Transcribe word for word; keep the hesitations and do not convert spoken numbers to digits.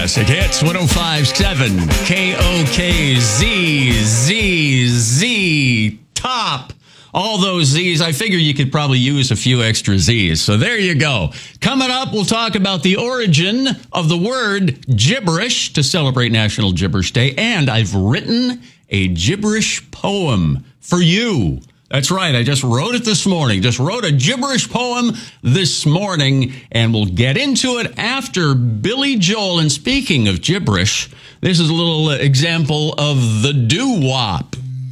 Classic Hits, one oh five point seven K O K Z Z Z Top. All those Z's. I figure you could probably use a few extra Z's. So there you go. Coming up, we'll talk about the origin of the word gibberish to celebrate National Gibberish Day. And I've written a gibberish poem for you. That's right. I just wrote it this morning. Just wrote a gibberish poem this morning, and we'll get into it after Billy Joel. And speaking of gibberish, this is a little example of the doo-wop.